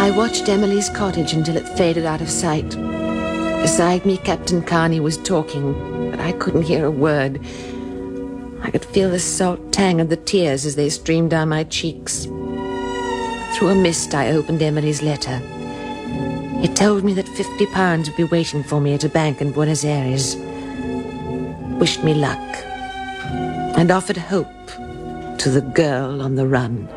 I watched Emily's cottage until it faded out of sight. Beside me, Captain Carney was talking, but I couldn't hear a word. I could feel the salt tang of the tears as they streamed down my cheeks. Through a mist, I opened Emily's letter. It told me that £50 would be waiting for me at a bank in Buenos Aires. Wished me luck and offered hope to the girl on the run.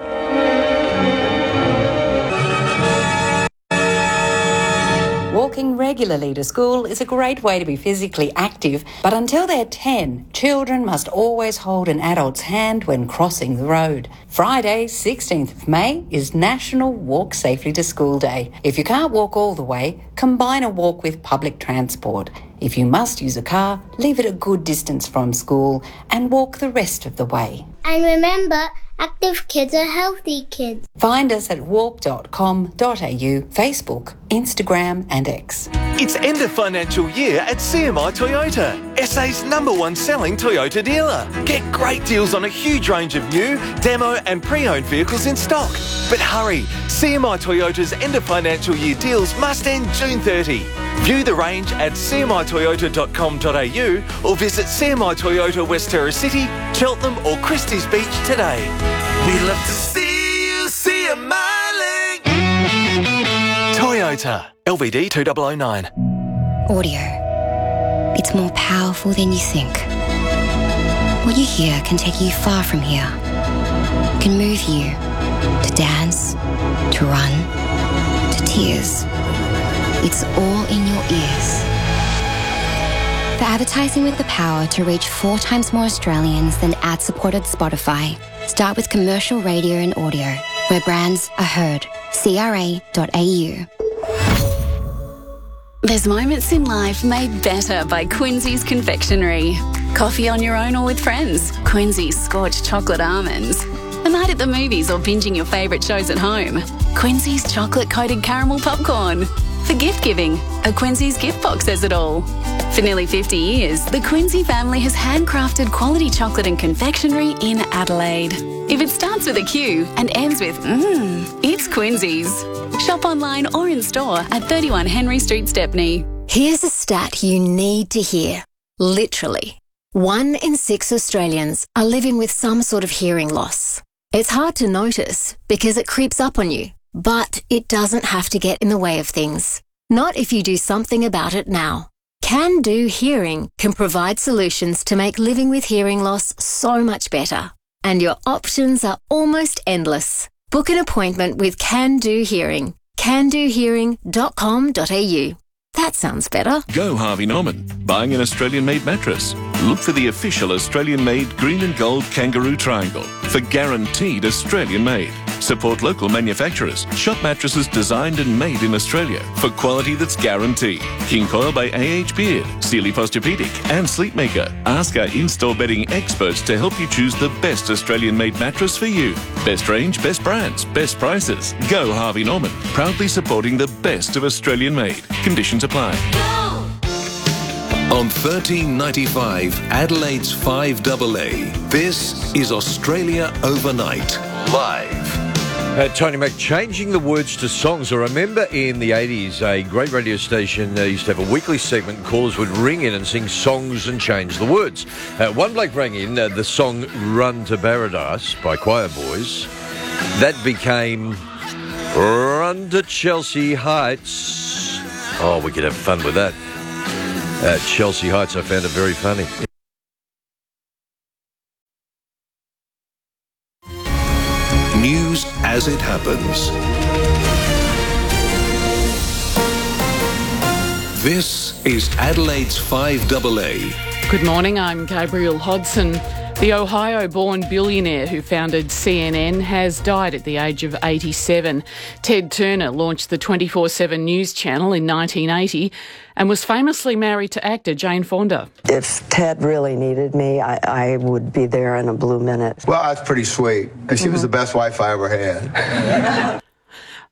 Walking regularly to school is a great way to be physically active, but until they're 10, children must always hold an adult's hand when crossing the road. Friday, 16th of May, is National Walk Safely to School Day. If you can't walk all the way, combine a walk with public transport. If you must use a car, leave it a good distance from school and walk the rest of the way. And remember, active kids are healthy kids. Find us at walk.com.au, Facebook, Instagram and X. It's end of financial year at CMI Toyota, SA's #1 selling Toyota dealer. Get great deals on a huge range of new, demo and pre-owned vehicles in stock. But hurry, CMI Toyota's end of financial year deals must end June 30. View the range at cmitoyota.com.au or visit CMI Toyota West Terrace City, Cheltenham or Christie's Beach today. We'd love to see you CMI-ling. Toyota, LVD 2009. Audio. It's more powerful than you think. What you hear can take you far from here. It can move you to dance, to run, to tears. It's all in your ears. For advertising with the power to reach 4 times more Australians than ad-supported Spotify, start with commercial radio and audio, where brands are heard. CRA.au. There's moments in life made better by Quincy's Confectionery. Coffee on your own or with friends. Quincy's Scorched Chocolate Almonds. A night at the movies or binging your favourite shows at home. Quincy's Chocolate-Coated Caramel Popcorn. For gift giving, a Quincy's gift box says it all. For nearly 50 years, the Quincy family has handcrafted quality chocolate and confectionery in Adelaide. If it starts with a Q and ends with it's Quincy's. Shop online or in store at 31 Henry Street, Stepney. Here's a stat you need to hear. Literally. 1 in 6 Australians are living with some sort of hearing loss. It's hard to notice because it creeps up on you, but it doesn't have to get in the way of things. Not if you do something about it now. Can Do Hearing can provide solutions to make living with hearing loss so much better. And your options are almost endless. Book an appointment with Can Do Hearing. candohearing.com.au. That sounds better. Go Harvey Norman. Buying an Australian-made mattress? Look for the official Australian-made green and gold kangaroo triangle for guaranteed Australian-made. Support local manufacturers. Shop mattresses designed and made in Australia for quality that's guaranteed. King Coil by A.H. Beard, Sealy Posturepedic and Sleepmaker. Ask our in-store bedding experts to help you choose the best Australian-made mattress for you. Best range, best brands, best prices. Go Harvey Norman. Proudly supporting the best of Australian-made. Conditions apply. On 1395 Adelaide's 5AA, this is Australia Overnight, live. Tony Mac changing the words to songs. I remember in the 80s, a great radio station used to have a weekly segment. Callers would ring in and sing songs and change the words. One bloke rang in the song Run to Paradise by Choir Boys. That became Run to Chelsea Heights. Oh, we could have fun with that. Chelsea Heights, I found it very funny. News as it happens. This is Adelaide's 5AA. Good morning, I'm Gabrielle Hodson. The Ohio-born billionaire who founded CNN has died at the age of 87. Ted Turner launched the 24/7 News channel in 1980 and was famously married to actor Jane Fonda. If Ted really needed me, I would be there in a blue minute. Well, that's pretty sweet. She was the best wife I ever had.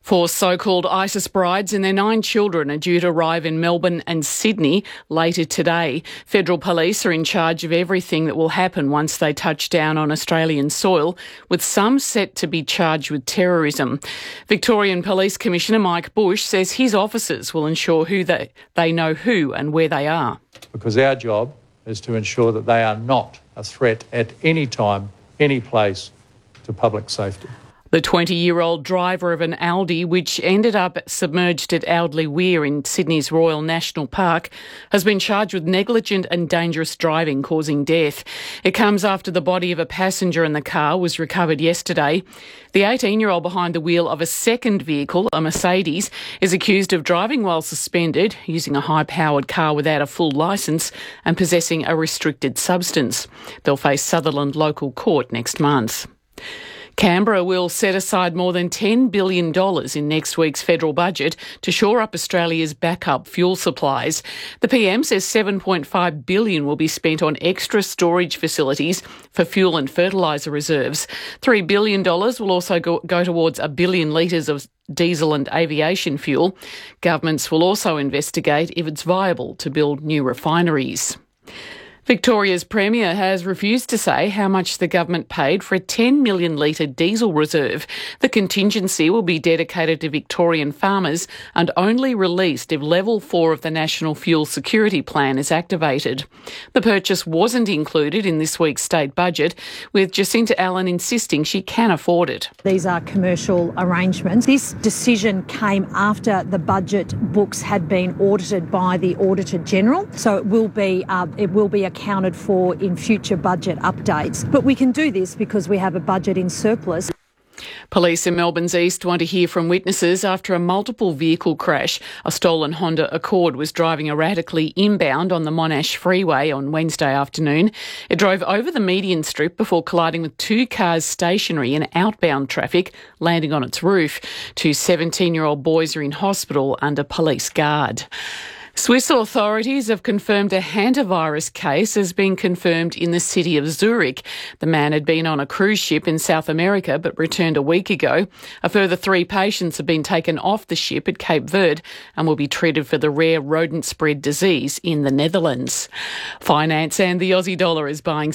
4 so-called ISIS brides and their 9 children are due to arrive in Melbourne and Sydney later today. Federal police are in charge of everything that will happen once they touch down on Australian soil, with some set to be charged with terrorism. Victorian Police Commissioner Mike Bush says his officers will ensure they know who and where they are. Because our job is to ensure that they are not a threat at any time, any place to public safety. The 20-year-old driver of an Audi, which ended up submerged at Audley Weir in Sydney's Royal National Park, has been charged with negligent and dangerous driving causing death. It comes after the body of a passenger in the car was recovered yesterday. The 18-year-old behind the wheel of a second vehicle, a Mercedes, is accused of driving while suspended, using a high-powered car without a full licence and possessing a restricted substance. They'll face Sutherland Local Court next month. Canberra will set aside more than $10 billion in next week's federal budget to shore up Australia's backup fuel supplies. The PM says $7.5 billion will be spent on extra storage facilities for fuel and fertiliser reserves. $3 billion will also go towards 1 billion litres of diesel and aviation fuel. Governments will also investigate if it's viable to build new refineries. Victoria's Premier has refused to say how much the government paid for a 10 million litre diesel reserve. The contingency will be dedicated to Victorian farmers and only released if Level 4 of the National Fuel Security Plan is activated. The purchase wasn't included in this week's state budget, with Jacinta Allen insisting she can afford it. These are commercial arrangements. This decision came after the budget books had been audited by the Auditor General, so it will be accounted for in future budget updates. But we can do this because we have a budget in surplus. Police in Melbourne's east want to hear from witnesses after a multiple vehicle crash. A stolen Honda Accord was driving erratically inbound on the Monash Freeway on Wednesday afternoon. It drove over the median strip before colliding with 2 cars stationary in outbound traffic, landing on its roof. 2 17-year-old boys are in hospital under police guard. Swiss authorities have confirmed a hantavirus case has been confirmed in the city of Zurich. The man had been on a cruise ship in South America but returned a week ago. A further 3 patients have been taken off the ship at Cape Verde and will be treated for the rare rodent-spread disease in the Netherlands. Finance and the Aussie dollar is buying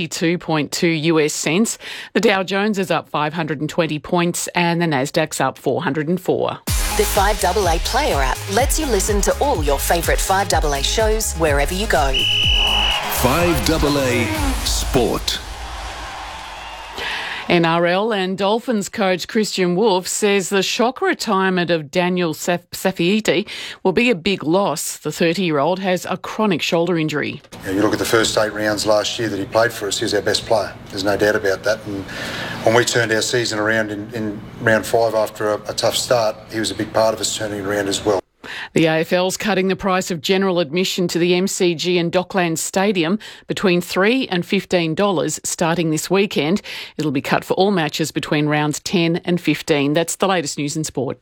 72.2 US cents. The Dow Jones is up 520 points and the Nasdaq's up 404. The 5AA Player app lets you listen to all your favourite 5AA shows wherever you go. 5AA Sport. NRL and Dolphins coach Christian Wolf says the shock retirement of Daniel Safiiti will be a big loss. The 30-year-old has a chronic shoulder injury. You look at the first 8 rounds last year that he played for us, he was our best player. There's no doubt about that. And when we turned our season around in round 5 after a tough start, he was a big part of us turning it around as well. The AFL's cutting the price of general admission to the MCG and Docklands Stadium between $3 and $15 starting this weekend. It'll be cut for all matches between rounds 10 and 15. That's the latest news in sport.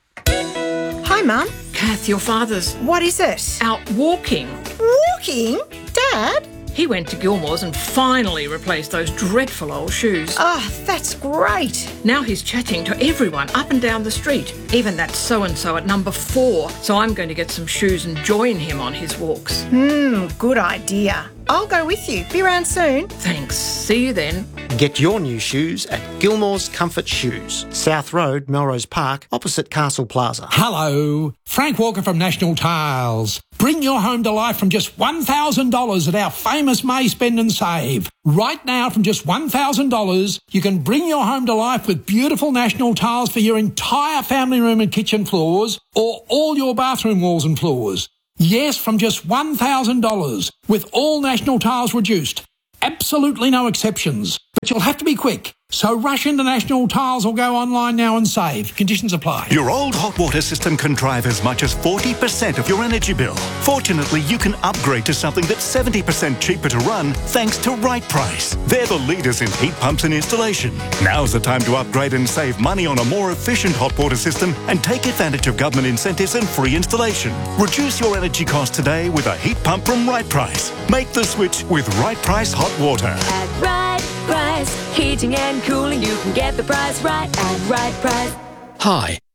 Hi, Mum. Kath, your father's... What is it? Out walking. Walking? Dad? He went to Gilmore's and finally replaced those dreadful old shoes. Oh, that's great. Now he's chatting to everyone up and down the street, even that so-and-so at number 4. So I'm going to get some shoes and join him on his walks. Good idea. I'll go with you. Be around soon. Thanks. See you then. Get your new shoes at Gilmore's Comfort Shoes, South Road, Melrose Park, opposite Castle Plaza. Hello, Frank Walker from National Tiles. Bring your home to life from just $1,000 at our famous May Spend and Save. Right now, from just $1,000, you can bring your home to life with beautiful National Tiles for your entire family room and kitchen floors, or all your bathroom walls and floors. Yes, from just $1,000, with all National Tiles reduced. Absolutely no exceptions. But you'll have to be quick. So rush into National Tiles or go online now and save. Conditions apply. Your old hot water system can drive as much as 40% of your energy bill. Fortunately, you can upgrade to something that's 70% cheaper to run thanks to Right Price. They're the leaders in heat pumps and installation. Now's the time to upgrade and save money on a more efficient hot water system and take advantage of government incentives and free installation. Reduce your energy costs today with a heat pump from Right Price. Make the switch with Right Price Hot Water. At Right Price, heating and cooling, you can get the price right at Right Price. Hi,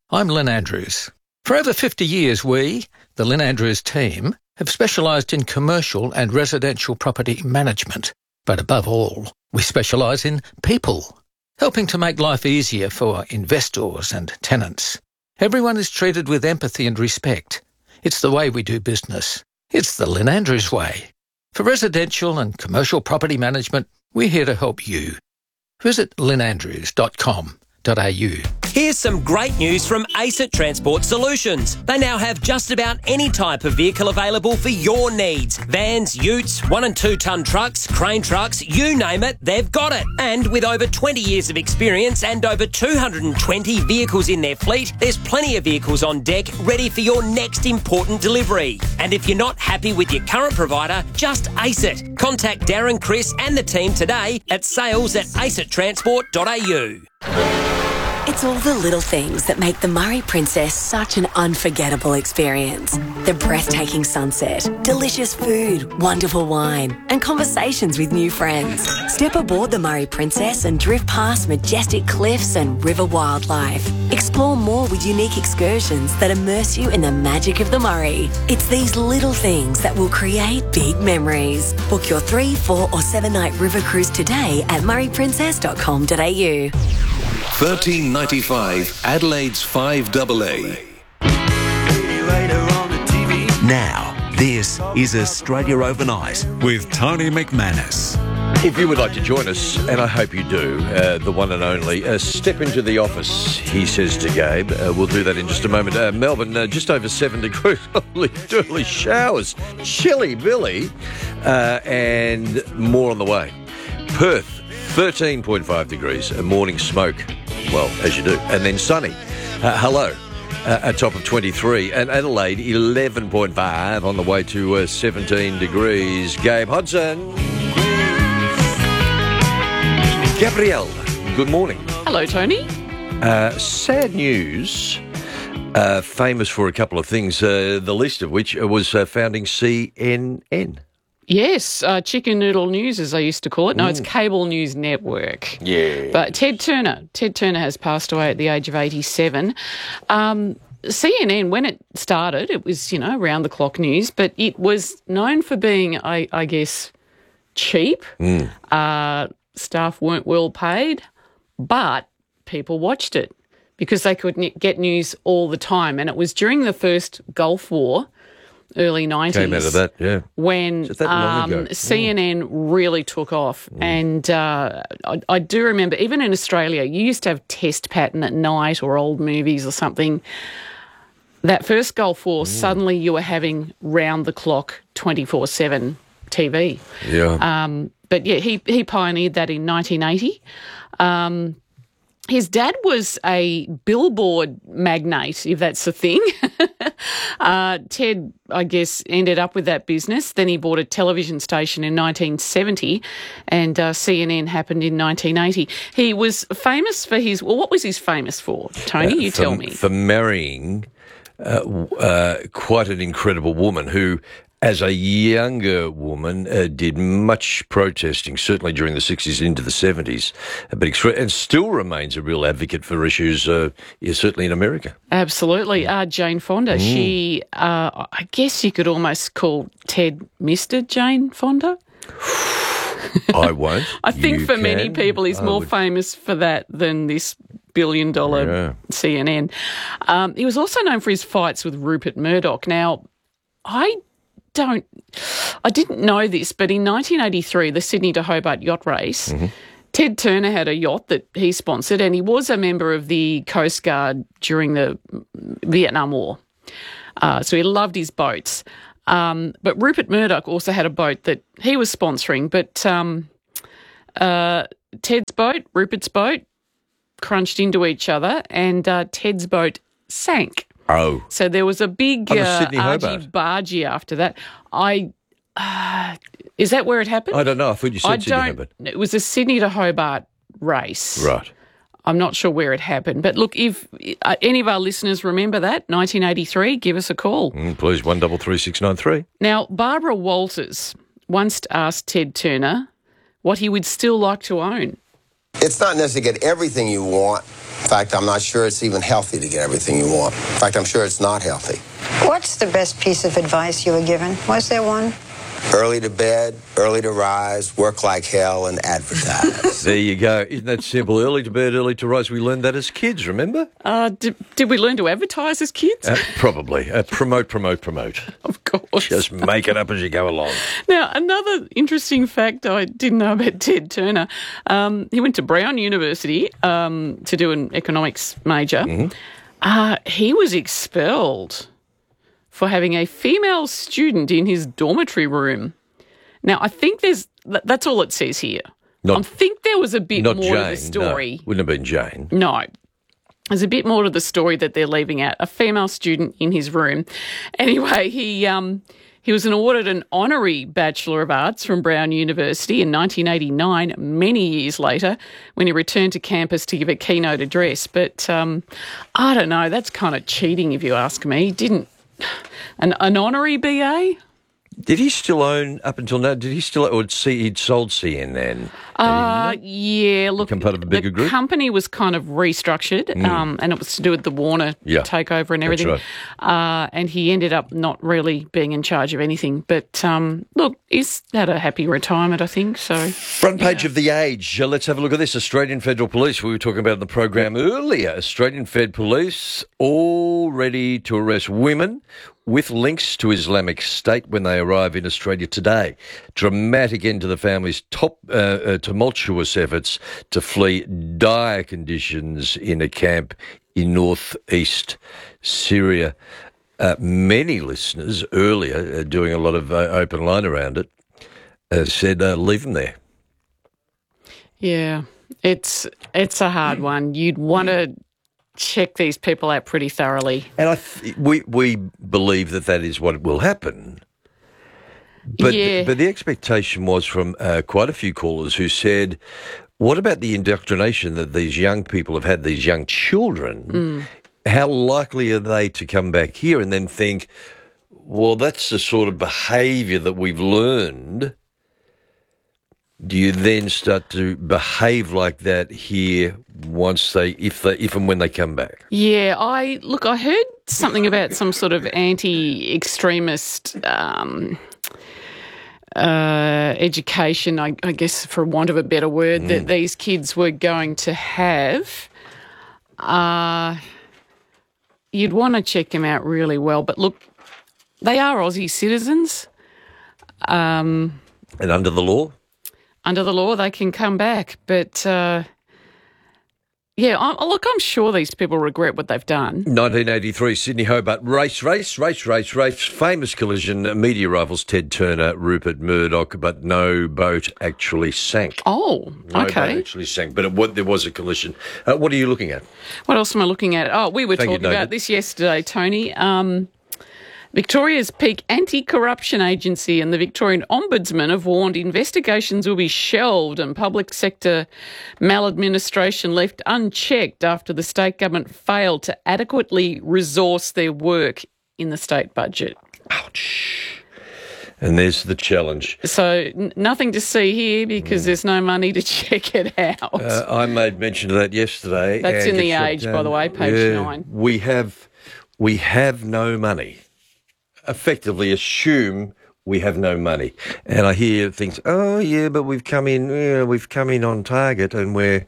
I'm Lynn Andrews. For over 50 years, we, the Lynn Andrews team, have specialised in commercial and residential property management. But above all, we specialise in people, helping to make life easier for investors and tenants. Everyone is treated with empathy and respect. It's the way we do business. It's the Lynn Andrews way. For residential and commercial property management, we're here to help you. Visit lynnandrews.com.au. Here's some great news from ACET Transport Solutions. They now have just about any type of vehicle available for your needs. Vans, utes, 1 and 2 tonne trucks, crane trucks, you name it, they've got it. And with over 20 years of experience and over 220 vehicles in their fleet, there's plenty of vehicles on deck ready for your next important delivery. And if you're not happy with your current provider, just ace it. Contact Darren, Chris and the team today at sales@acettransport.au. It's all the little things that make the Murray Princess such an unforgettable experience. The breathtaking sunset, delicious food, wonderful wine, and conversations with new friends. Step aboard the Murray Princess and drift past majestic cliffs and river wildlife. Explore more with unique excursions that immerse you in the magic of the Murray. It's these little things that will create big memories. Book your 3, 4 or 7 night river cruise today at murrayprincess.com.au. 1395 Adelaide's 5AA. Now, this is Australia Overnight with Tony McManus. If you would like to join us, and I hope you do, the one and only, step into the office, he says to Gabe. We'll do that in just a moment. Melbourne, just over 7 degrees, early showers, chilly Billy, and more on the way. Perth, 13.5 degrees, a morning smoke, well, as you do, and then sunny. Hello. A top of 23, and Adelaide 11.5 on the way to 17 degrees. Gabe Hodson. Gabrielle, good morning. Hello, Tony. Sad news, famous for a couple of things, the least of which was founding CNN. Yes, Chicken Noodle News, as I used to call it. No, it's Cable News Network. Yeah. But Ted Turner has passed away at the age of 87. CNN, when it started, it was, round-the-clock news, but it was known for being, I guess, cheap. Staff weren't well paid, but people watched it because they could get news all the time. And it was during the first Gulf War, early 90s. Came out of that, yeah. When CNN really took off. And I do remember, even in Australia, you used to have Test Pattern at night or old movies or something. That first Gulf War, suddenly you were having round-the-clock 24/7 TV. Yeah. But yeah, he pioneered that in 1980. His dad was a billboard magnate, if that's a thing. Ted, I guess, ended up with that business. Then he bought a television station in 1970, and CNN happened in 1980. He was famous for his... Well, what was he famous for, Tony? You tell me. For marrying quite an incredible woman who... As a younger woman, did much protesting, certainly during the 60s into the 70s, and still remains a real advocate for issues, certainly in America. Absolutely. Jane Fonda, she, I guess you could almost call Ted Mr. Jane Fonda. I won't. I think for many people he's more famous for that than this billion-dollar CNN. He was also known for his fights with Rupert Murdoch. Now, I didn't know this, but in 1983, the Sydney to Hobart yacht race, Ted Turner had a yacht that he sponsored, and he was a member of the Coast Guard during the Vietnam War. So he loved his boats. But Rupert Murdoch also had a boat that he was sponsoring, but Ted's boat, Rupert's boat, crunched into each other, and Ted's boat sank. Oh. So there was a big argy-bargy after that. Is that where it happened? I don't know. I thought you said Sydney Hobart. It was a Sydney to Hobart race. Right. I'm not sure where it happened. But look, if any of our listeners remember that, 1983, give us a call. Please, 133693. Now, Barbara Walters once asked Ted Turner what he would still like to own. It's not necessarily get everything you want, In fact, I'm not sure it's even healthy to get everything you want. In fact, I'm sure it's not healthy. What's the best piece of advice you were given? Was there one? Early to bed, early to rise, work like hell, and advertise. There you go. Isn't that simple? Early to bed, early to rise. We learned that as kids, remember? Did we learn to advertise as kids? Probably. Promote. Of course. Just make it up as you go along. Now, another interesting fact I didn't know about Ted Turner. He went to Brown University to do an economics major. Mm-hmm. He was expelled for having a female student in his dormitory room. Now, I think that's all it says here. I think there was a bit more to the story. No, wouldn't have been Jane. No. There's a bit more to the story that they're leaving out. A female student in his room. Anyway, he was awarded an honorary Bachelor of Arts from Brown University in 1989, many years later, when he returned to campus to give a keynote address. But I don't know, that's kind of cheating if you ask me. An honorary BA? Did he still own, up until now, he'd sold CNN? Yeah, look, become part of a bigger group? The company was kind of restructured, and it was to do with the Warner takeover and everything. That's right. And he ended up not really being in charge of anything. But look, he's had a happy retirement, I think. So front page of The Age. Let's have a look at this. Australian Federal Police, we were talking about in the program earlier. Australian Fed Police all ready to arrest women with links to Islamic State when they arrive in Australia today. Dramatic end to the family's tumultuous efforts to flee dire conditions in a camp in northeast Syria. Many listeners earlier, doing a lot of open line around it, said leave them there. Yeah, it's a hard one. You'd want to check these people out pretty thoroughly. And we believe that is what will happen. But the expectation was from quite a few callers who said, what about the indoctrination that these young people have had, these young children? How likely are they to come back here and then think, well, that's the sort of behaviour that we've learned? Do you then start to behave like that here if and when they come back? Yeah, I heard something about some sort of anti-extremist education, I guess, for want of a better word, that these kids were going to have. You'd want to check them out really well. But look, they are Aussie citizens. And under the law? Under the law, they can come back. But, I'm sure these people regret what they've done. 1983, Sydney Hobart race. Famous collision, media rivals Ted Turner, Rupert Murdoch, but no boat actually sank. Oh, no okay. No boat actually sank, but there was a collision. What are you looking at? What else am I looking at? Oh, we were talking about this yesterday, Tony. Victoria's peak anti-corruption agency and the Victorian Ombudsman have warned investigations will be shelved and public sector maladministration left unchecked after the state government failed to adequately resource their work in the state budget. Ouch. And there's the challenge. So nothing to see here because there's no money to check it out. I made mention of that yesterday. That's in The Age, by the way, page 9. We have no money. Effectively assume we have no money. And I hear things, but we've come in on target and we're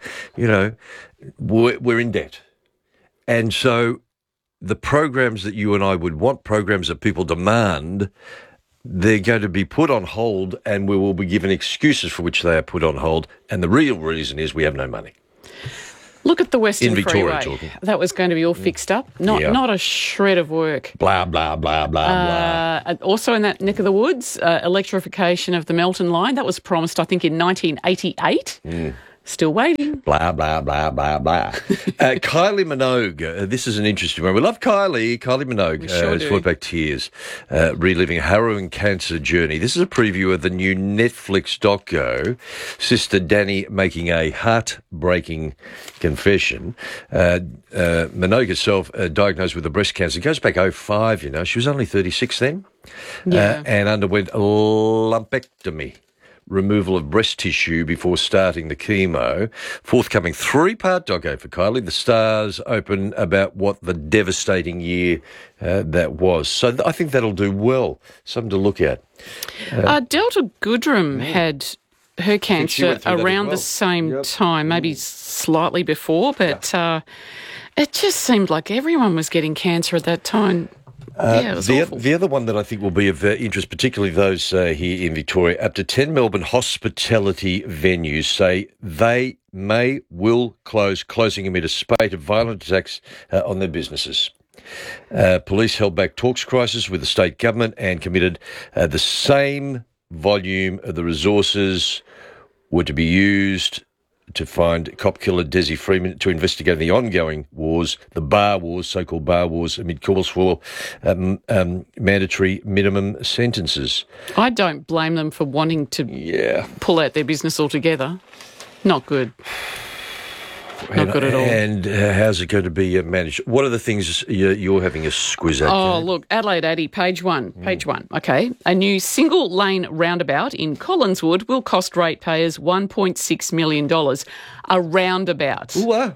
in debt. And so the programs that you and I would want, programs that people demand, they're going to be put on hold and we will be given excuses for which they are put on hold. And the real reason is we have no money. Look at the Western Victoria, Freeway. That was going to be all fixed up. Not a shred of work. Blah, blah, blah, blah, blah. Also in that neck of the woods, electrification of the Melton line. That was promised, I think, in 1988. Still waiting. Blah, blah, blah, blah, blah. Kylie Minogue. This is an interesting one. We love Kylie. Kylie Minogue has fought back tears, reliving a harrowing cancer journey. This is a preview of the new Netflix doco, Sister Danny making a heartbreaking confession. Minogue herself diagnosed with a breast cancer. It goes back 2005, She was only 36 then. Yeah. And underwent a lumpectomy. removal of breast tissue before starting the chemo. Forthcoming 3-part doco for Kylie. The stars open about what the devastating year that was. So I think that'll do well. Something to look at. Delta Goodrem had her cancer around the same time, maybe slightly before, but it just seemed like everyone was getting cancer at that time. Yeah, it was awful. The other one that I think will be of interest, particularly those here in Victoria, up to 10 Melbourne hospitality venues say they will closing amid a spate of violent attacks on their businesses. Police held back talks crisis with the state government and committed the same volume of the resources were to be used to find cop killer Desi Freeman, to investigate the ongoing wars, the bar wars, so-called bar wars, amid calls for mandatory minimum sentences. I don't blame them for wanting to pull out their business altogether. Not good. Not good at all. And how's it going to be managed? What are the things you're having a squiz at? Oh, look, Adelaide Addy, page one. Okay. A new single-lane roundabout in Collinswood will cost ratepayers $1.6 million. A roundabout. Ooh,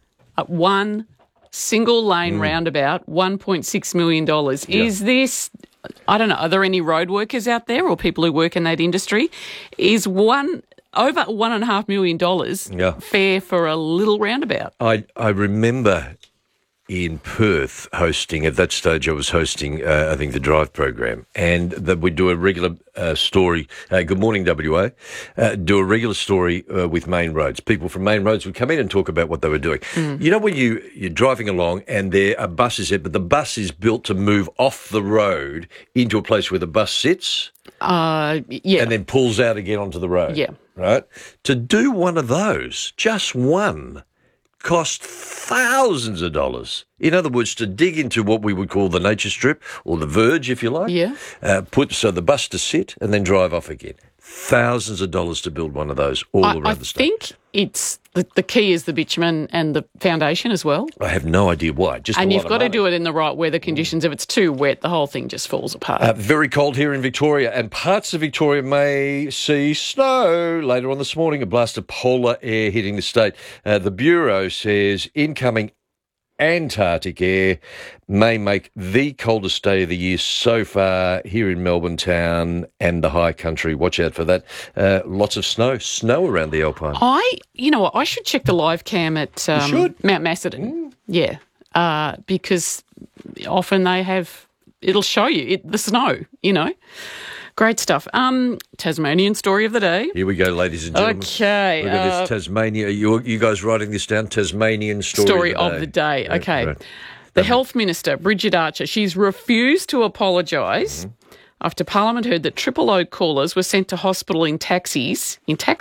one single-lane roundabout, $1.6 million. Is this... I don't know, are there any road workers out there or people who work in that industry? Is over $1.5 million fair for a little roundabout? I remember in Perth hosting, at that stage I was hosting, I think, the Drive program, and that we'd do a regular story, Good Morning WA, do a regular story with Main Roads. People from Main Roads would come in and talk about what they were doing. You know when you're driving along and there a bus is there, but the bus is built to move off the road into a place where the bus sits? And then pulls out again onto the road. Yeah. Right? To do one of those, just one, cost thousands of dollars. In other words, to dig into what we would call the nature strip, or the verge, if you like. Yeah. So the bus to sit and then drive off again. Thousands of dollars to build one of those all around the state. I think it's the key is the bitumen and the foundation as well. I have no idea why. And you've got to do it in the right weather conditions. If it's too wet, the whole thing just falls apart. Very cold here in Victoria, and parts of Victoria may see snow later on this morning. A blast of polar air hitting the state. The Bureau says incoming Antarctic air may make the coldest day of the year so far here in Melbourne town and the high country. Watch out for that. Lots of snow around the Alpine. You know what, I should check the live cam at Mount Macedon. Yeah, because often it'll show you the snow, you know. Great stuff. Tasmanian story of the day. Here we go, ladies and gentlemen. Okay. Look at this Tasmania. You guys writing this down? Tasmanian story of the day. Okay. Right. The Health Minister, Bridget Archer, she's refused to apologise after Parliament heard that Triple O callers were sent to hospital in taxis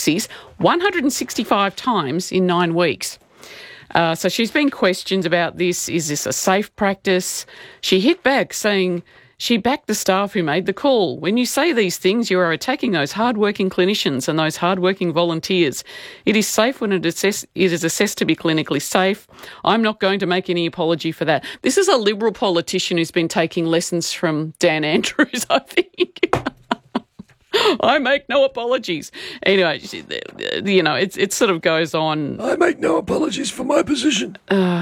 165 times in 9 weeks. So she's been questioned about this. Is this a safe practice? She hit back saying she backed the staff who made the call. When you say these things, you are attacking those hard-working clinicians and those hard-working volunteers. It is safe when it is assessed to be clinically safe. I'm not going to make any apology for that. This is a Liberal politician who's been taking lessons from Dan Andrews, I think. I make no apologies. Anyway, you know, it sort of goes on. I make no apologies for my position.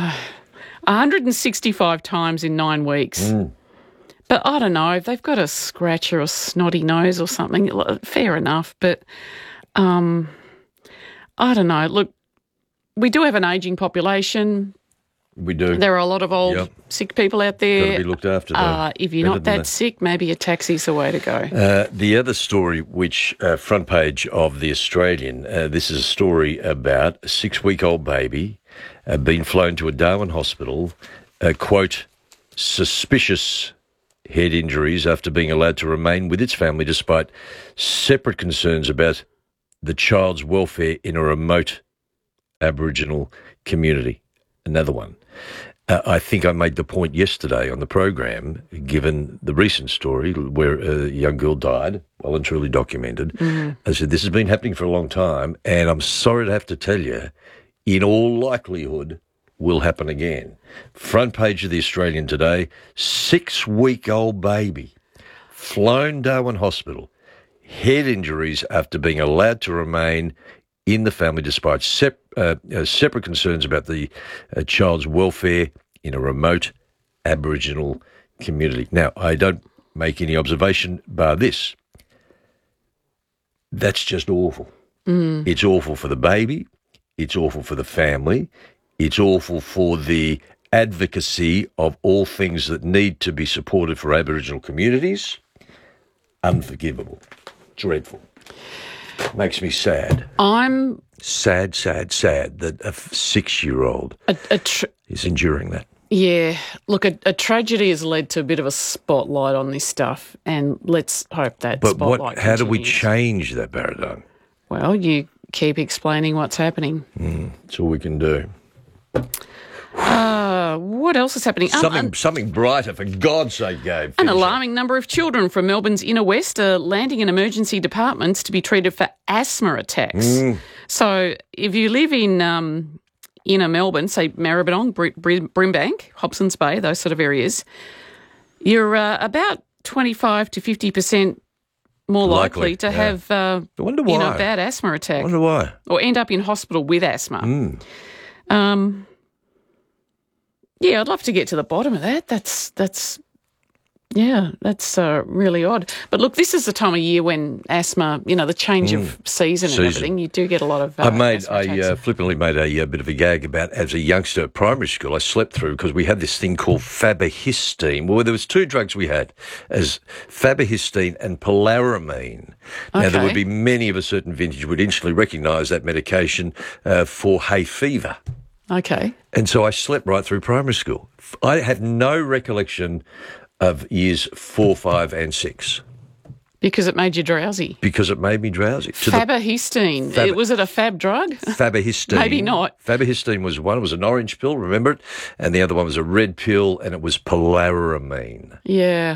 165 times in 9 weeks. But I don't know, if they've got a scratch or a snotty nose or something, fair enough. But I don't know. Look, we do have an ageing population. We do. There are a lot of old sick people out there. Got to be looked after, though. If you're not that sick, maybe a taxi's the way to go. The other story, which front page of The Australian, this is a story about a 6-week-old baby being flown to a Darwin hospital, quote, suspicious head injuries after being allowed to remain with its family despite separate concerns about the child's welfare in a remote Aboriginal community. Another one. I think I made the point yesterday on the program, given the recent story where a young girl died, well and truly documented. I said, this has been happening for a long time, and I'm sorry to have to tell you, in all likelihood, will happen again. Front page of The Australian today, 6-week-old baby, flown Darwin Hospital, head injuries after being allowed to remain in the family despite separate concerns about the child's welfare in a remote Aboriginal community. Now, I don't make any observation bar this. That's just awful. It's awful for the baby. It's awful for the family. It's awful for the advocacy of all things that need to be supported for Aboriginal communities. Unforgivable. Dreadful. Makes me sad. I'm... Sad that a 6-year-old is enduring that. Yeah. Look, a tragedy has led to a bit of a spotlight on this stuff, and let's hope that spotlight How do we continues. change that paradigm? Well, you keep explaining what's happening. That's all we can do. What else is happening? Something brighter, for God's sake, Gabe. An alarming number of children from Melbourne's inner west are landing in emergency departments to be treated for asthma attacks. So if you live in inner Melbourne, say Maribyrnong, Brimbank, Hobsons Bay, those sort of areas, you're about 25 to 50% more likely to have I wonder why. bad asthma attack. I wonder why. Or end up in hospital with asthma. Yeah, I'd love to get to the bottom of that. That's really odd. But look, this is the time of year when asthma, the change of season and everything, you do get a lot of I flippantly made a bit of a gag about, as a youngster at primary school, I slept through because we had this thing called fabahistine. Well, there was 2 drugs we had, as fabahistine and polaramine. Now, there would be many of a certain vintage would instantly recognise that medication for hay fever. Okay. And so I slept right through primary school. I have no recollection of years 4, 5 and 6. Because it made you drowsy? Because it made me drowsy. Fabahistine. Was it a fab drug? Fabahistine. Maybe not. Fabahistine was one. It was an orange pill, remember it? And the other one was a red pill, and it was polaramine. Yeah.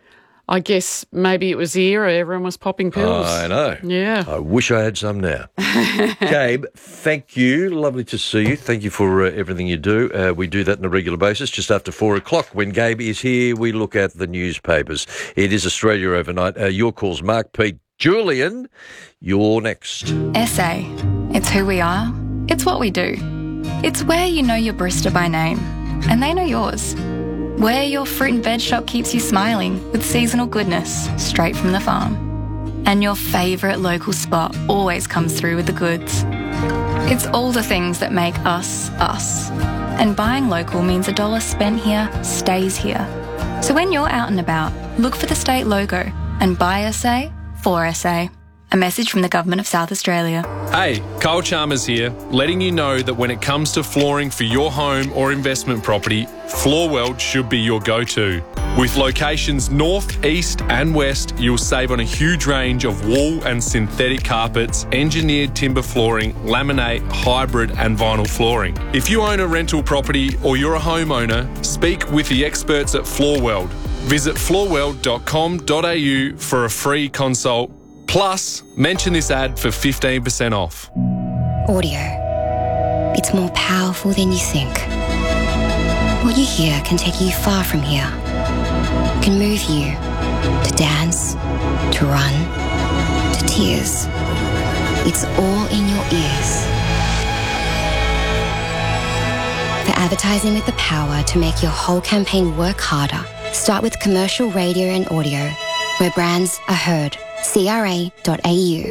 I guess maybe it was the era everyone was popping pills. I know. Yeah. I wish I had some now. Gabe, thank you. Lovely to see you. Thank you for everything you do. We do that on a regular basis. Just after 4 o'clock, when Gabe is here, we look at the newspapers. It is Australia Overnight. Your calls, Mark, Pete, Julian. You're next. SA. It's who we are. It's what we do. It's where you know your barista by name, and they know yours. Where your fruit and veg shop keeps you smiling with seasonal goodness straight from the farm. And your favourite local spot always comes through with the goods. It's all the things that make us, us. And buying local means $1 spent here stays here. So when you're out and about, look for the state logo and buy SA for SA. A message from the Government of South Australia. Hey, Kyle Chalmers here, letting you know that when it comes to flooring for your home or investment property, Floorweld should be your go-to. With locations north, east and west, you'll save on a huge range of wool and synthetic carpets, engineered timber flooring, laminate, hybrid and vinyl flooring. If you own a rental property or you're a homeowner, speak with the experts at Floorweld. Visit floorweld.com.au for a free consult. Plus, mention this ad for 15% off. Audio. It's more powerful than you think. What you hear can take you far from here. Can move you to dance, to run, to tears. It's all in your ears. For advertising with the power to make your whole campaign work harder, start with commercial radio and audio, where brands are heard. CRA.au.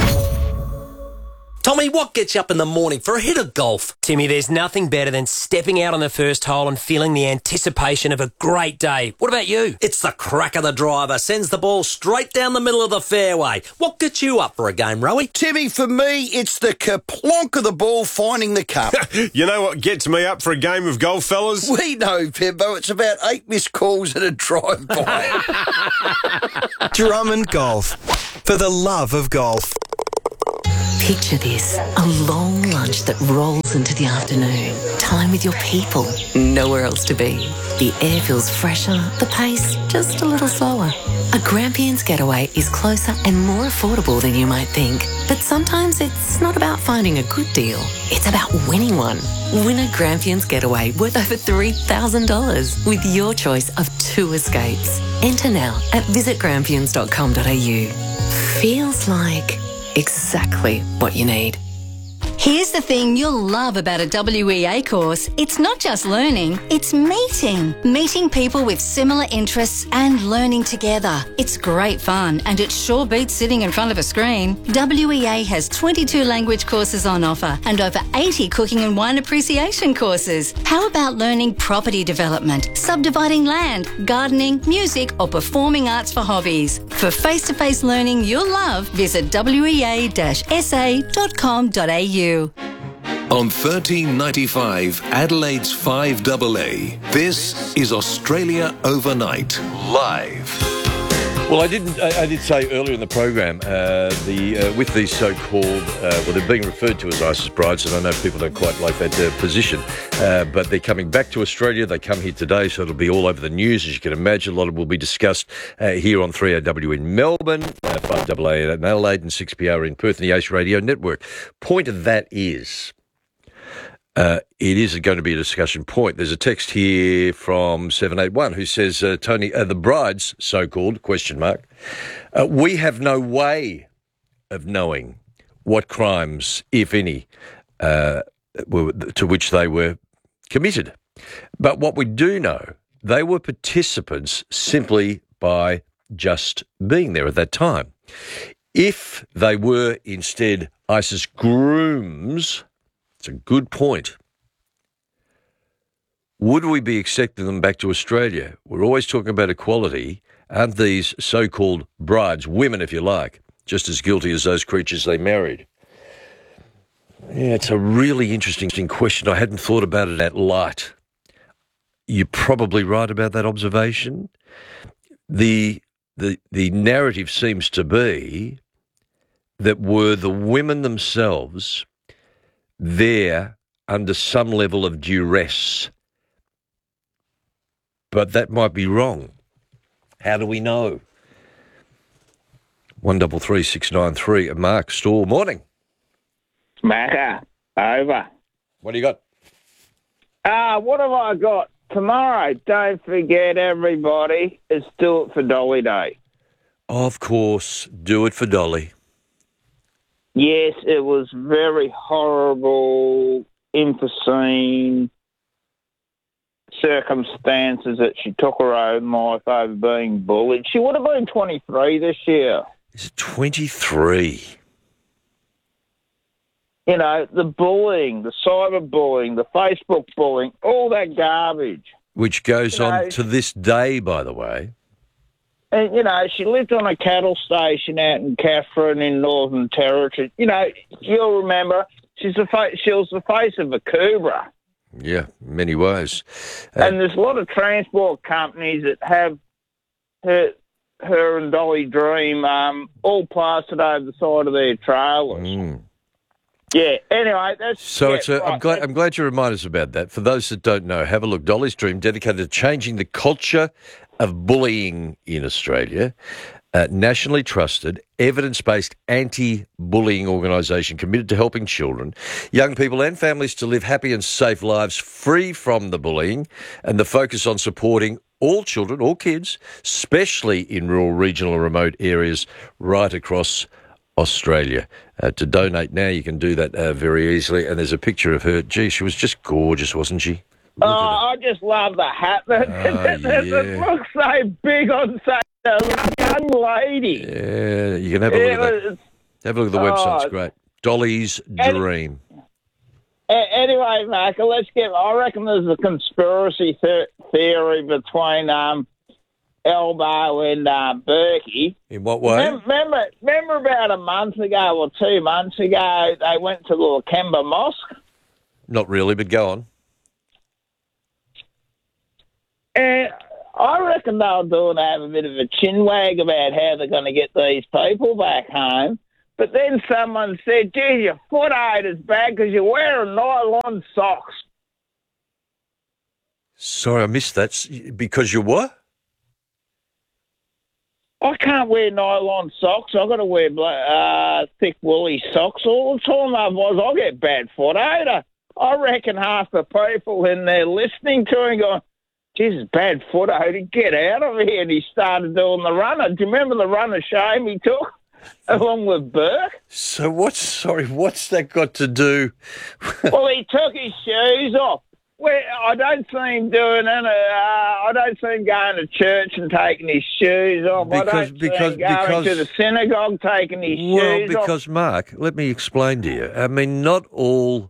Tommy, what gets you up in the morning for a hit of golf? Timmy, there's nothing better than stepping out on the first hole and feeling the anticipation of a great day. What about you? It's the crack of the driver. Sends the ball straight down the middle of the fairway. What gets you up for a game, Rowie? Timmy, for me, it's the kerplonk of the ball finding the cup. You know what gets me up for a game of golf, fellas? We know, Pimbo. It's about 8 missed calls and a drive-by. Drummond Golf. For the love of golf. Picture this, a long lunch that rolls into the afternoon. Time with your people, nowhere else to be. The air feels fresher, the pace just a little slower. A Grampians getaway is closer and more affordable than you might think. But sometimes it's not about finding a good deal, it's about winning one. Win a Grampians getaway worth over $3,000 with your choice of 2 escapes. Enter now at visitgrampians.com.au. feels like exactly what you need. Here's the thing you'll love about a WEA course. It's not just learning, it's meeting. Meeting people with similar interests and learning together. It's great fun and it sure beats sitting in front of a screen. WEA has 22 language courses on offer and over 80 cooking and wine appreciation courses. How about learning property development, subdividing land, gardening, music or performing arts for hobbies? For face-to-face learning you'll love, visit wea-sa.com.au. On 1395 Adelaide's 5AA, this is Australia Overnight, live. Well, I did say earlier in the program, with these so-called, they're being referred to as ISIS brides, and I know people don't quite like that position, but they're coming back to Australia. They come here today, so it'll be all over the news, as you can imagine. A lot of it will be discussed here on 3AW in Melbourne, 5AA in Adelaide, and 6PR in Perth, and the Ace Radio Network. Point of that is, it is going to be a discussion point. There's a text here from 781 who says, Tony, the brides, so-called, question mark, we have no way of knowing what crimes, if any, to which they were committed. But what we do know, they were participants simply by just being there at that time. If they were instead ISIS grooms, it's a good point. Would we be accepting them back to Australia? We're always talking about equality. Aren't these so-called brides, women if you like, just as guilty as those creatures they married? Yeah, it's a really interesting question. I hadn't thought about it in that light. You're probably right about that observation. The narrative seems to be that were the women themselves there under some level of duress. But that might be wrong. How do we know? 133 693. Mark Stall. Morning. Macca, over. What do you got? What have I got? Tomorrow, don't forget everybody, it's Do It for Dolly Day. Of course, do it for Dolly. Yes, it was very horrible, unforeseen circumstances that she took her own life over being bullied. She would have been 23 this year. Is it 23? You know, the bullying, the cyberbullying, the Facebook bullying, all that garbage. Which goes on to this day, by the way. And, you know, she lived on a cattle station out in Katherine in Northern Territory. You know, you'll remember, she was the face of a Cobra. Yeah, in many ways. And there's a lot of transport companies that have her and Dolly Dream all plastered over the side of their trailers. Yeah, anyway, that's... So yeah, it's I'm glad you remind us about that. For those that don't know, have a look. Dolly's Dream, dedicated to changing the culture of bullying in Australia. Nationally trusted, evidence-based anti-bullying organisation committed to helping children, young people and families to live happy and safe lives free from the bullying, and the focus on supporting all children, all kids, especially in rural, regional and remote areas right across Australia. To donate now, you can do that very easily. And there's a picture of her. Gee, she was just gorgeous, wasn't she? I just love the hat. It looks so big on such a young lady. Yeah, you can have a look at that. Have a look at the website. It's great. Dolly's Dream. Anyway, Mark, I reckon there's a conspiracy theory between Elbow and Berkey. In what way? Remember about a month ago or 2 months ago, they went to the Lakemba Mosque? Not really, but go on. And I reckon they'll have a bit of a chinwag about how they're going to get these people back home. But then someone said, gee, your foot ain't as bad because you're wearing nylon socks. Sorry, I missed that. Because you what? I can't wear nylon socks. I've got to wear thick woolly socks all the time. Otherwise, I'll get bad foot odor. I reckon half the people in there listening to him going, Jesus, bad foot odor, get out of here. And he started doing the runner. Do you remember the runner shame he took? along with Burke. So what's that got to do? Well, he took his shoes off. Well, I don't see him doing it. I don't see him going to church and taking his shoes off. I don't see him going to the synagogue taking his shoes off. Well, because, Mark, let me explain to you. I mean, not all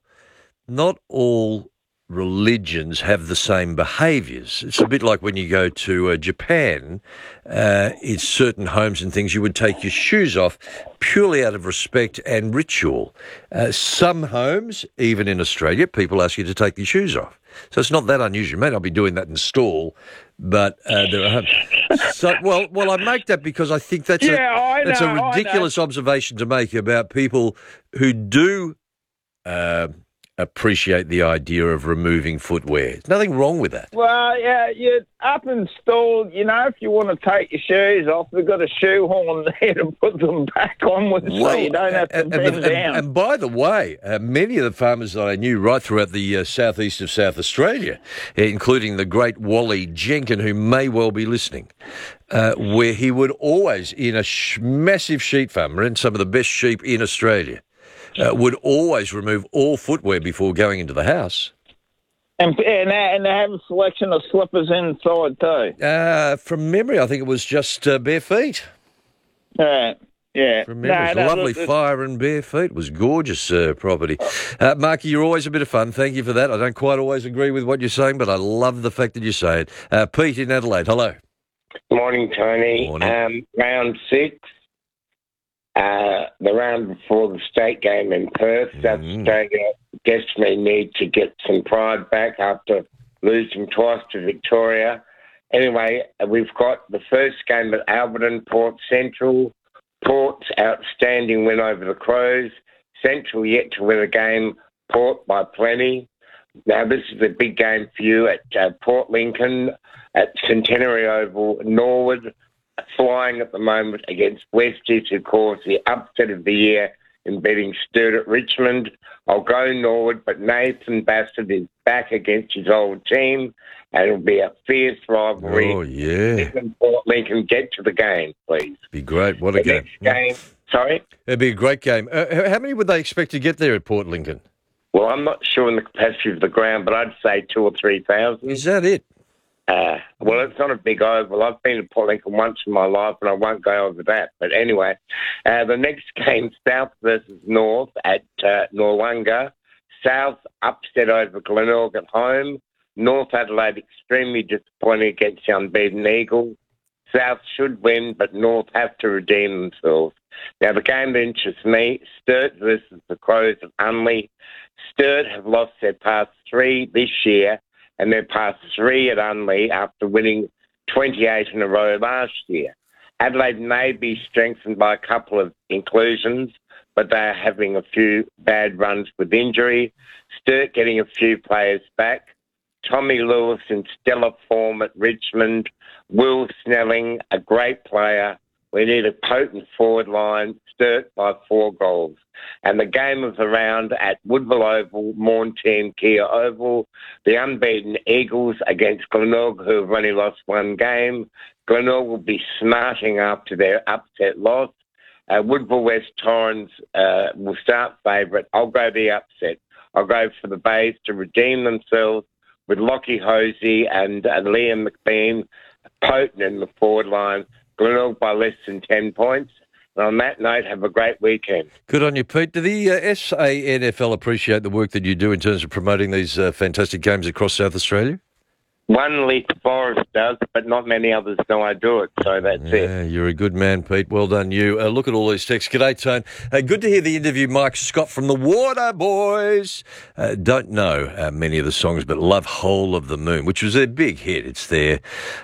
religions have the same behaviours. It's a bit like when you go to Japan, in certain homes and things, you would take your shoes off purely out of respect and ritual. Some homes, even in Australia, people ask you to take your shoes off. So it's not that unusual. You may not be doing that in stall, but there are homes. So, well, I make that because I think that's a ridiculous observation to make about people who do appreciate the idea of removing footwear. There's nothing wrong with that. Well, yeah, you're up installed. You know, if you want to take your shoes off, we've got a shoehorn there to put them back on with, so you don't have to bend down. And by the way, many of the farmers that I knew right throughout the southeast of South Australia, including the great Wally Jenkin, who may well be listening, where he would always, in a massive sheep farm, and some of the best sheep in Australia, would always remove all footwear before going into the house. And they have a selection of slippers inside too. From memory, I think it was just bare feet. Yeah. From memory, it was lovely fire and bare feet. It was gorgeous property. Marky, you're always a bit of fun. Thank you for that. I don't quite always agree with what you're saying, but I love the fact that you say it. Pete in Adelaide, hello. Morning, Tony. Morning. Round 6. The round before the state game in Perth, South Australia desperately need to get some pride back after losing twice to Victoria. Anyway, we've got the first game at Alberton, Port Central. Port's outstanding win over the Crows. Central yet to win a game, Port by plenty. Now, this is a big game for you at Port Lincoln, at Centenary Oval, Norwood, flying at the moment against Westies, who caused the upset of the year in beating Sturt at Richmond. I'll go Norwood, but Nathan Bassett is back against his old team, and it'll be a fierce rivalry. Oh, yeah. Port Lincoln, get to the game, please. Be great. What a game. Next game. Sorry? It'd be a great game. How many would they expect to get there at Port Lincoln? Well, I'm not sure in the capacity of the ground, but I'd say 2,000 or 3,000. Is that it? Well, it's not a big oval. I've been to Port Lincoln once in my life, and I won't go over that. But anyway, the next game, South versus North at Noarlunga. South upset over Glenelg at home. North Adelaide extremely disappointing against the unbeaten Eagles. South should win, but North have to redeem themselves. Now, the game that interests me, Sturt versus the Crows at Unley. Sturt have lost their past 3 this year, and their past 3 at Unley after winning 28 in a row last year. Adelaide may be strengthened by a couple of inclusions, but they are having a few bad runs with injury. Sturt getting a few players back. Tommy Lewis in stellar form at Richmond. Will Snelling, a great player. We need a potent forward line. Sturt by 4 goals. And the game of the round at Woodville Oval, Morntein Kia Oval. The unbeaten Eagles against Glenelg, who have only lost 1 game. Glenelg will be smarting after their upset loss. Woodville West Torrens will start favourite. I'll go the upset. I'll go for the Bays to redeem themselves with Lockie Hosey and Liam McBean potent in the forward line. Glenelg by less than 10 points. And on that note, have a great weekend. Good on you, Pete. Do the SANFL appreciate the work that you do in terms of promoting these fantastic games across South Australia? One Leith Forest does, but not many others know I do it, so that's it. Yeah, you're a good man, Pete. Well done, you. Look at all these texts. G'day, Tone. Good to hear the interview, Mike Scott from the Water Boys. Don't know many of the songs, but love Whole of the Moon, which was their big hit. It's their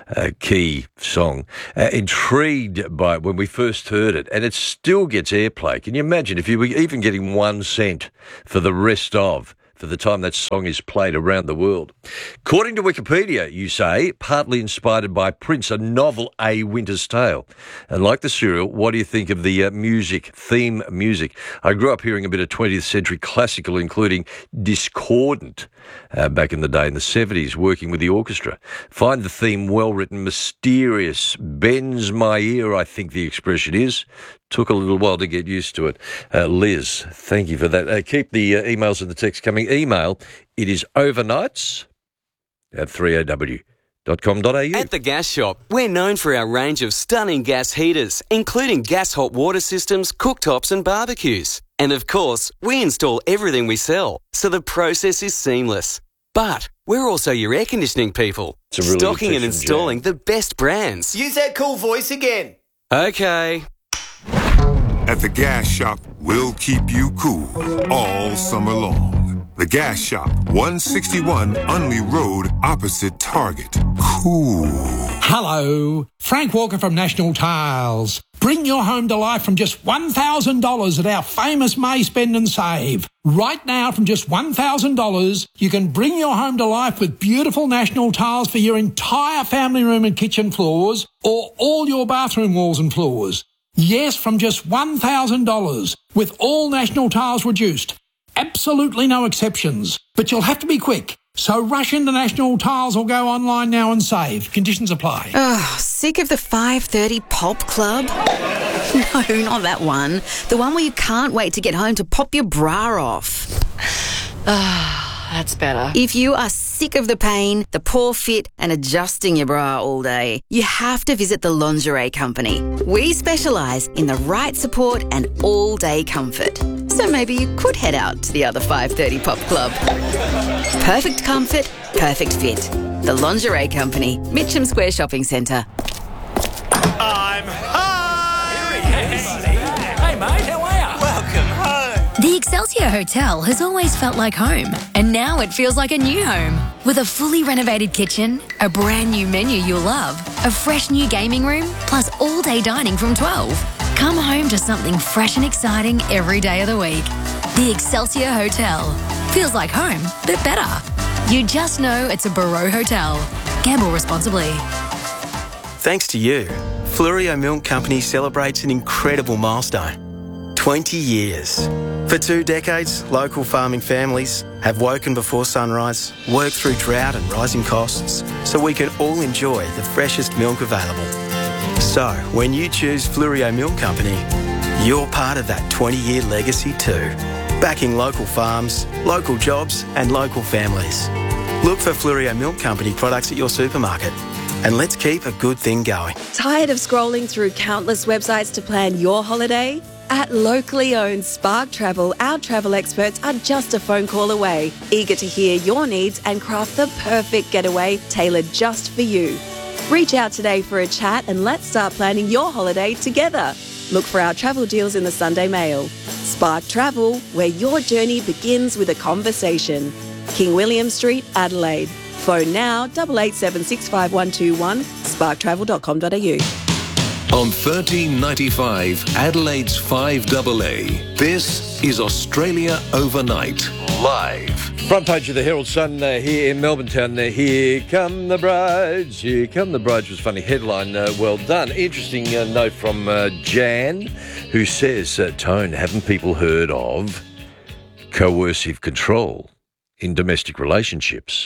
key song. Intrigued by it when we first heard it, and it still gets airplay. Can you imagine if you were even getting 1 cent for the rest of for the time that song is played around the world? According to Wikipedia, you say, partly inspired by Prince, a novel, A Winter's Tale. And like the serial, what do you think of the theme music? I grew up hearing a bit of 20th century classical, including Discordant, back in the day in the 70s, working with the orchestra. Find the theme well-written, mysterious, bends my ear, I think the expression is. Took a little while to get used to it. Liz, thank you for that. Keep the emails and the texts coming. Email, it is overnights at 3AW.com.au. At the Gas Shop, we're known for our range of stunning gas heaters, including gas hot water systems, cooktops and barbecues. And of course, we install everything we sell, so the process is seamless. But we're also your air conditioning people, really stocking and installing the best brands. Use that cool voice again. Okay. At the Gas Shop, we'll keep you cool all summer long. The Gas Shop, 161 Unley Road, opposite Target. Cool. Hello, Frank Walker from National Tiles. Bring your home to life from just $1,000 at our famous May Spend and Save. Right now, from just $1,000, you can bring your home to life with beautiful National Tiles for your entire family room and kitchen floors, or all your bathroom walls and floors. Yes, from just $1,000, with all National Tiles reduced. Absolutely no exceptions. But you'll have to be quick. So rush into National Tiles or go online now and save. Conditions apply. Oh, sick of the 5:30 pop club? No, not that one. The one where you can't wait to get home to pop your bra off. That's better. If you are sick of the pain, the poor fit and adjusting your bra all day, you have to visit the Lingerie Company. We specialise in the right support and all-day comfort. So maybe you could head out to the other 5:30 pop club. Perfect comfort, perfect fit. The Lingerie Company, Mitcham Square Shopping Centre. I'm home! Hey, mate, how are you? Welcome home. The Excelsior Hotel has always felt like home, and now it feels like a new home. With a fully renovated kitchen, a brand new menu you'll love, a fresh new gaming room, plus all-day dining from 12. Come home to something fresh and exciting every day of the week. The Excelsior Hotel. Feels like home, but better. You just know it's a Barreau Hotel. Gamble responsibly. Thanks to you, Fluorio Milk Company celebrates an incredible milestone. 20 years. For 2 decades, local farming families have woken before sunrise, worked through drought and rising costs, so we can all enjoy the freshest milk available. So, when you choose Fluorio Milk Company, you're part of that 20-year legacy too. Backing local farms, local jobs and local families. Look for Fluorio Milk Company products at your supermarket. And let's keep a good thing going. Tired of scrolling through countless websites to plan your holiday? At locally owned Spark Travel, our travel experts are just a phone call away, eager to hear your needs and craft the perfect getaway tailored just for you. Reach out today for a chat and let's start planning your holiday together. Look for our travel deals in the Sunday Mail. Spark Travel, where your journey begins with a conversation. King William Street, Adelaide. Phone now 88765121, sparktravel.com.au. On 1395 Adelaide's 5AA, this is Australia Overnight, live. Front page of the Herald Sun here in Melbourne Town. Here come the brides, here come the brides was funny headline. Well done. Interesting note from Jan, who says, Tone, haven't people heard of coercive control in domestic relationships?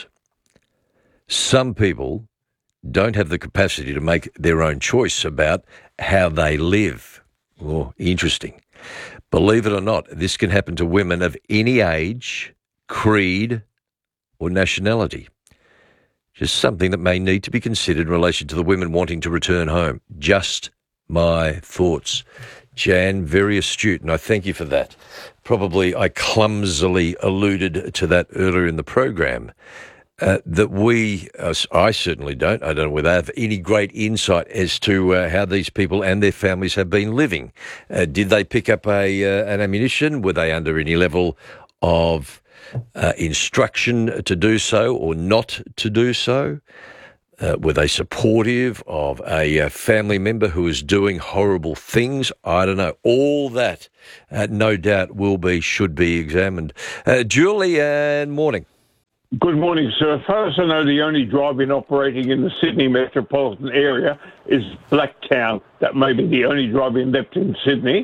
Some people don't have the capacity to make their own choice about how they live. Oh, interesting. Believe it or not, this can happen to women of any age, creed, or nationality. Just something that may need to be considered in relation to the women wanting to return home. Just my thoughts. Jan, very astute, and I thank you for that. Probably I clumsily alluded to that earlier in the program. That we, I certainly don't, I don't know whether they have any great insight as to how these people and their families have been living. Did they pick up an ammunition? Were they under any level of instruction to do so or not to do so? Were they supportive of a family member who is doing horrible things? I don't know. All that, no doubt, should be examined. Julie, morning. Good morning, sir. As far as I know, the only drive-in operating in the Sydney metropolitan area is Blacktown. That may be the only drive-in left in Sydney.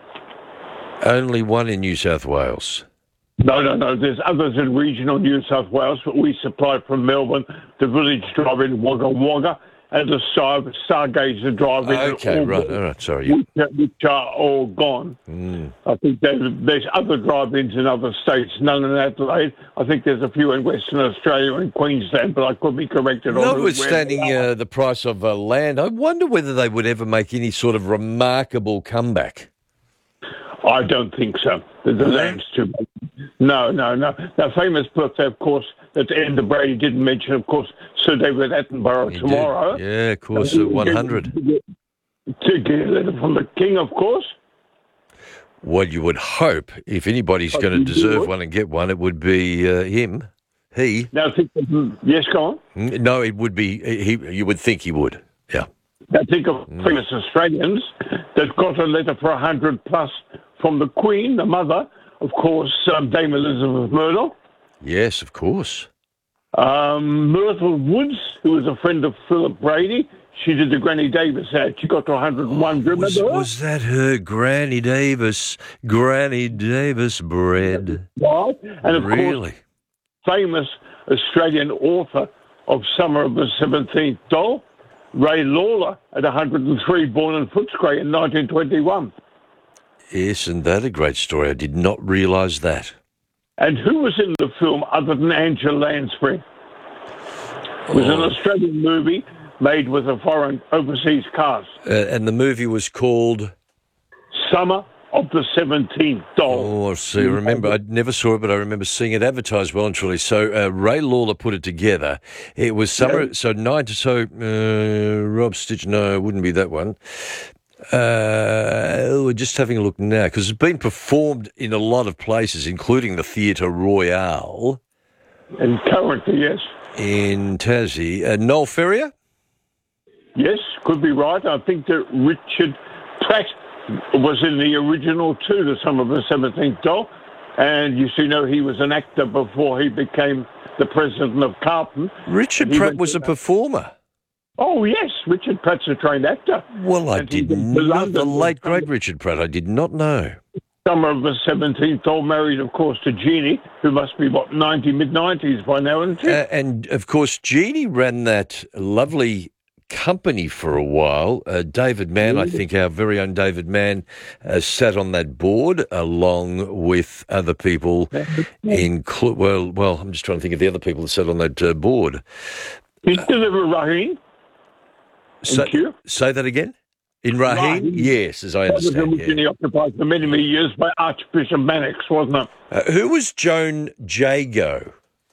Only one in New South Wales. No. There's others in regional New South Wales, but we supply from Melbourne the Village Drive-in Wagga Wagga and the Stargazer drive-in. Okay, right, all right, sorry. Yeah. Which are all gone. I think there's other drive-ins in other states, none in Adelaide. I think there's a few in Western Australia and Queensland, but I could be corrected on Notwithstanding the price of land, I wonder whether they would ever make any sort of remarkable comeback. I don't think so. The land's too big. No. Now, famous birthday, of course, that Enda Brady didn't mention, of course, Sir David Attenborough tomorrow. Yeah, of course, 100. To get a letter from the King, of course. Well, you would hope, if anybody's going to deserve one and get one, it would be him. He. Now, yes, go on. No, it would be he. You would think he would. Yeah. Now, think of famous Australians that got a letter for 100 plus from the Queen, the mother, of course, Dame Elizabeth Murdoch. Yes, of course. Myrtle Woods, who was a friend of Philip Brady. She did the Granny Davis ad. She got to 101. Do you remember her? Was that her, Granny Davis? Granny Davis bread. Right. And of really? course, famous Australian author of Summer of the 17th Doll, Ray Lawler, at 103, born in Footscray in 1921. Isn't that a great story? I did not realise that. And who was in the film other than Angela Lansbury? It was an Australian movie made with a foreign overseas cast. And the movie was called? Summer of the 17th Doll. Oh, see, I remember. I never saw it, but I remember seeing it advertised well and truly. So Ray Lawler put it together. It was summer, Rob Stitch, no, it wouldn't be that one. We're just having a look now, because it's been performed in a lot of places, including the Theatre Royale. And currently, yes. In Tassie. Noel Ferrier? Yes, could be right. I think that Richard Pratt was in the original too, the Summer of the 17th Doll. And you see, he was an actor before he became the president of Carlton. Richard Pratt was a performer? Oh, yes. Richard Pratt's a trained actor. Well, I did not. The late, great Richard Pratt. I did not know. Summer of the 17th Doll, married, of course, to Jeannie, who must be, mid-90s by now, isn't she? And, of course, Jeannie ran that lovely company for a while. David Mann, I think our very own David Mann, sat on that board along with other people. I'm just trying to think of the other people that sat on that board. Did deliver Raheen? Say that again? In Raheen? Yes, as I understand. That was originally occupied for many, many years by Archbishop Mannix, wasn't it? Who was Joan Jago?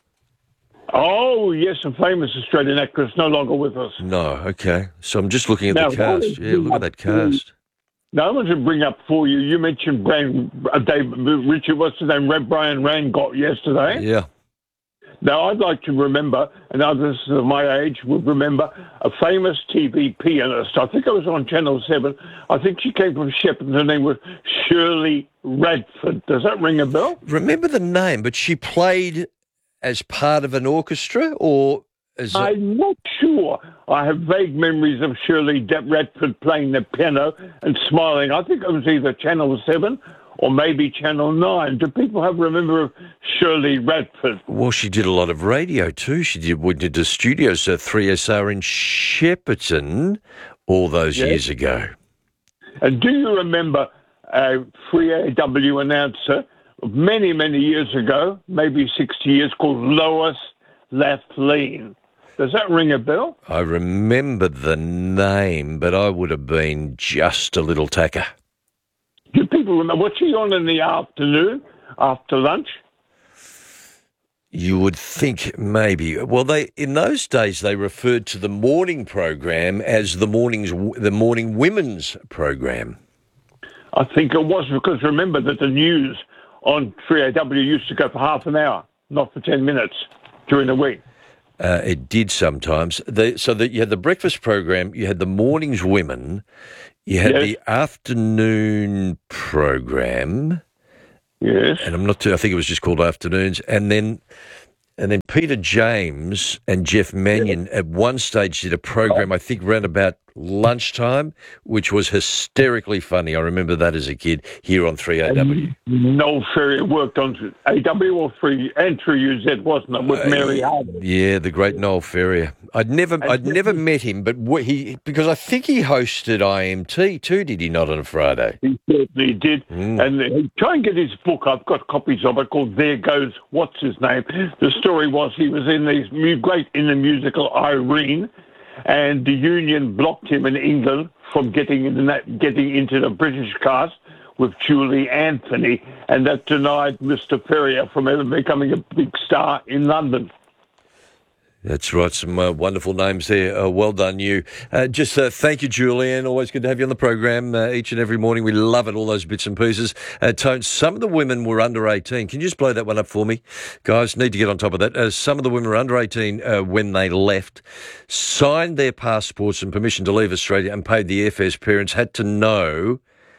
Oh, yes, a famous Australian actress, no longer with us. No, okay. So I'm just looking at the cast. Yeah, look at that cast. Now, I want to bring up for you, you mentioned Richard, what's his name, Brian Rangott yesterday. Yeah. Now, I'd like to remember, and others of my age would remember, a famous TV pianist. I think it was on Channel 7. I think she came from Shepparton. Her name was Shirley Radford. Does that ring a bell? Remember the name, but she played as part of an orchestra, or as I'm not sure. I have vague memories of Shirley Radford playing the piano and smiling. I think it was either Channel 7 or maybe Channel 9. Do people remember of Shirley Radford? Well, she did a lot of radio too. She went into studios at 3SR in Shepparton all those years ago. And do you remember a 3AW announcer many, many years ago, maybe 60 years, called Lois Lathleen? Does that ring a bell? I remember the name, but I would have been just a little tacker. Do people remember? What's she on in the afternoon, after lunch? You would think maybe. Well, in those days they referred to the morning program as the morning women's program. I think it was, because remember that the news on 3AW used to go for half an hour, not for 10 minutes during the week. It did sometimes. You had the breakfast program, you had the mornings women, you had the afternoon program. Yes. And I'm not too, I think it was just called Afternoons. And then Peter James and Jeff Mannion at one stage did a program, I think around about lunchtime, which was hysterically funny. I remember that as a kid here on 3AW. Noel Ferrier worked on AW or 3UZ, wasn't it, with Mary Harden? Yeah, the great Noel Ferrier. I'd never met him, but because I think he hosted IMT too, did he not, on a Friday? He certainly did. And try and get his book. I've got copies of it called There Goes What's His Name. The story was he was in the musical Irene, and the union blocked him in England from getting into the British cast with Julie Anthony, and that denied Mr. Ferrier from ever becoming a big star in London. That's right, some wonderful names there. Well done, you. Thank you, Julian. Always good to have you on the program each and every morning. We love it, all those bits and pieces. Tone, some of the women were under 18. Can you just blow that one up for me? Guys, need to get on top of that. Some of the women were under 18 when they left, signed their passports and permission to leave Australia and paid the airfares. Parents had to know,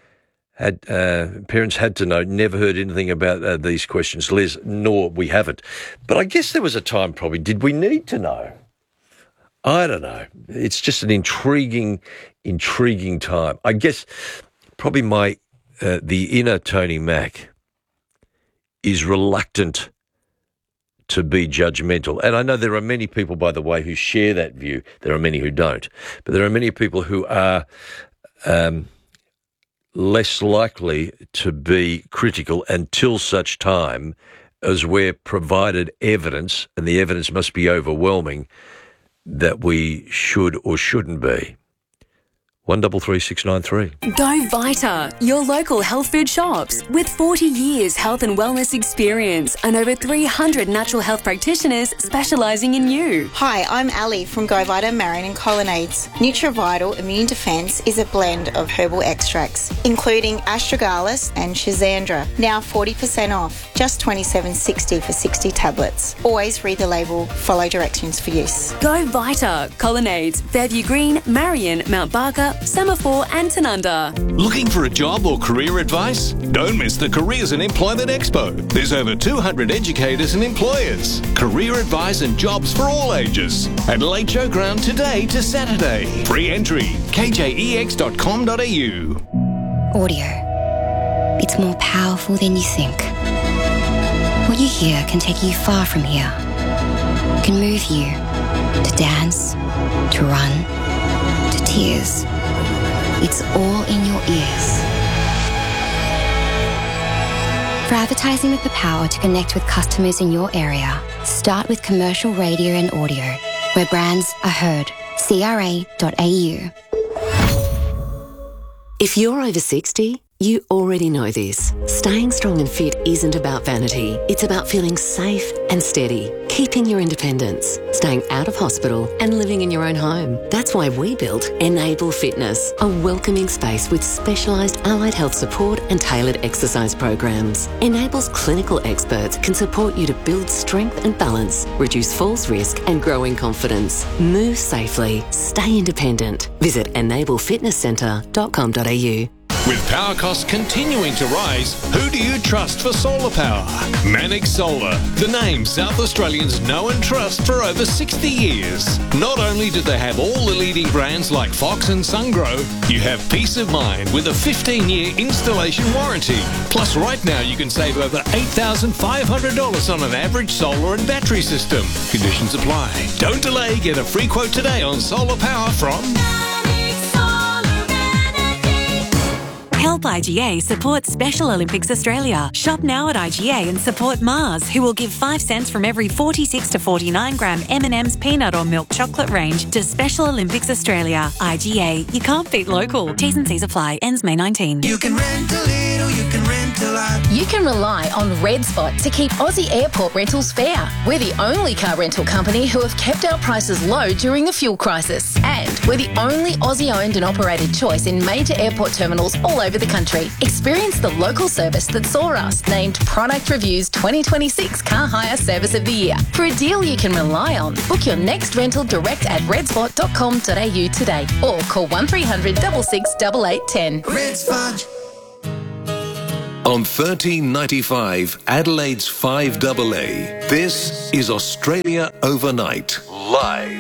never heard anything about these questions, Les, nor we haven't. But I guess there was a time probably, did we need to know? I don't know. It's just an intriguing time. I guess probably the inner Tony Mack is reluctant to be judgmental. And I know there are many people, by the way, who share that view. There are many who don't. But there are many people who are less likely to be critical until such time as we're provided evidence, and the evidence must be overwhelming, that we should or shouldn't be. 133693. Go Vita, your local health food shops. With 40 years health and wellness experience and over 300 natural health practitioners specialising in you. Hi, I'm Ali from Go Vita Marion and Colonnades. NutriVital Immune Defence is a blend of herbal extracts, including astragalus and schizandra. Now 40% off, just $27.60 for 60 tablets. Always read the label, follow directions for use. Go Vita, Colonnades, Fairview Green, Marion, Mount Barker, Semaphore and Tanunda. Looking for a job or career advice? Don't miss the Careers and Employment Expo. There's over 200 educators and employers. Career advice and jobs for all ages. Adelaide Showground today to Saturday. Free entry, kjex.com.au. Audio. It's more powerful than you think. What you hear can take you far from here. It can move you to dance, to run, to tears. It's all in your ears. For advertising with the power to connect with customers in your area, start with commercial radio and audio, where brands are heard. CRA.au. If you're over 60, you already know this. Staying strong and fit isn't about vanity. It's about feeling safe and steady, keeping your independence, staying out of hospital and living in your own home. That's why we built Enable Fitness, a welcoming space with specialised allied health support and tailored exercise programs. Enable's clinical experts can support you to build strength and balance, reduce falls risk and grow in confidence. Move safely, stay independent. Visit enablefitnesscentre.com.au. With power costs continuing to rise, who do you trust for solar power? Manix Solar, the name South Australians know and trust for over 60 years. Not only do they have all the leading brands like Fox and SunGrow, you have peace of mind with a 15-year installation warranty. Plus, right now you can save over $8,500 on an average solar and battery system. Conditions apply. Don't delay. Get a free quote today on solar power from Help IGA support Special Olympics Australia. Shop now at IGA and support Mars, who will give 5 cents from every 46 to 49 gram M&M's peanut or milk chocolate range to Special Olympics Australia. IGA, you can't beat local. T's and C's apply. Ends May 19. You can rent a little, you can rent a lot. You can rely on Red Spot to keep Aussie airport rentals fair. We're the only car rental company who have kept our prices low during the fuel crisis. And we're the only Aussie-owned and operated choice in major airport terminals all over the country. Experience the local service that saw us named Product Review's 2026 Car Hire Service of the Year. For a deal you can rely on, book your next rental direct at redspot.com.au today or call 1300 66 8810. Red Spot. On 1395 Adelaide's 5AA, this is Australia Overnight, live.